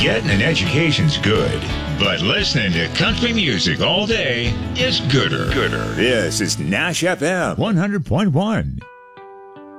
Getting an education's good, but listening to country music all day is gooder. This is Nash FM 100.1.